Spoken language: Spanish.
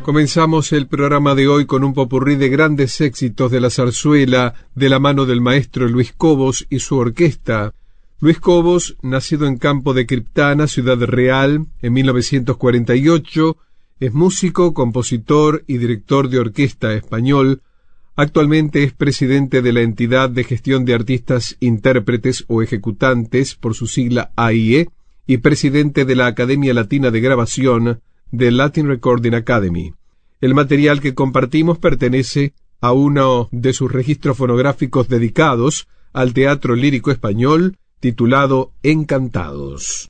Comenzamos el programa de hoy con un popurrí de grandes éxitos de la zarzuela de la mano del maestro Luis Cobos y su orquesta. Luis Cobos, nacido en Campo de Criptana, Ciudad Real, en 1948, es músico, compositor y director de orquesta español. Actualmente es presidente de la entidad de gestión de artistas intérpretes o ejecutantes, por su sigla AIE, y presidente de la Academia Latina de Grabación de Latin Recording Academy. El material que compartimos pertenece a uno de sus registros fonográficos dedicados al teatro lírico español, titulado Encantados.